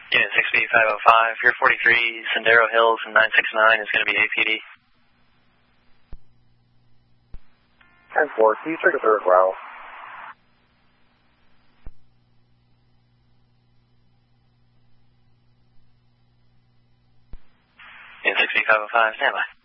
Unit 6B505, Pier 43, Sendero Hills and 969 is going to be APD. 10-4, can you check a third route? Unit 6B505, standby.